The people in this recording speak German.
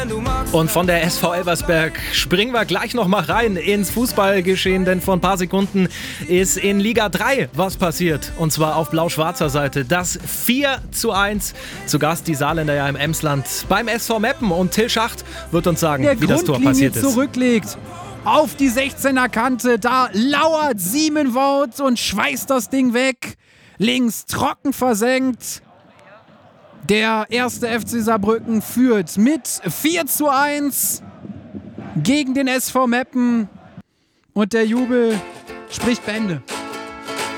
Und von der SV Elversberg springen wir gleich noch mal rein ins Fußballgeschehen, denn vor ein paar Sekunden ist in Liga 3 was passiert. Und zwar auf blau-schwarzer Seite. Das 4:1. Zu Gast die Saarländer ja im Emsland beim SV Meppen. Und Till Schacht wird uns sagen, wie das Tor passiert ist. Zurücklegt auf die 16er Kante. Da lauert Siemenwoud und schweißt das Ding weg. Links trocken versenkt. Der erste FC Saarbrücken führt mit 4:1 gegen den SV Meppen und der Jubel spricht Bände.